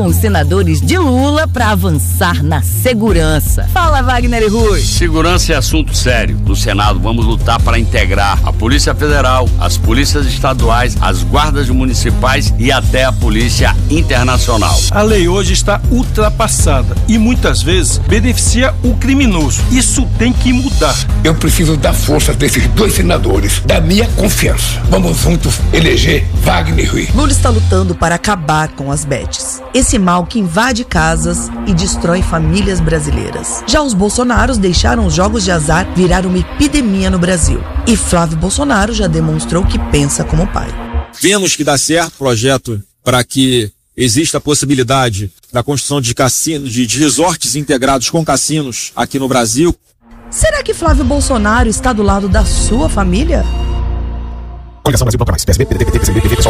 Os senadores de Lula para avançar na segurança. Fala, Wagner e Rui. Segurança é assunto sério. No Senado, vamos lutar para integrar a Polícia Federal, as polícias estaduais, as guardas municipais e até a Polícia Internacional. A lei hoje está ultrapassada e muitas vezes beneficia o criminoso. Isso tem que mudar. Eu preciso da força desses 2 senadores, da minha confiança. Vamos juntos eleger Wagner e Rui. Lula está lutando para acabar com as bets. Esse mal que invade casas e destrói famílias brasileiras. Já os Bolsonaros deixaram os jogos de azar virar uma epidemia no Brasil. E Flávio Bolsonaro já demonstrou que pensa como pai. Vemos que dá certo o projeto para que exista a possibilidade da construção de cassinos, de resorts integrados com cassinos aqui no Brasil. Será que Flávio Bolsonaro está do lado da sua família? Coligação Brasil Bloco Mais, PSB, PDT, PT, PCB, PV, PSOL,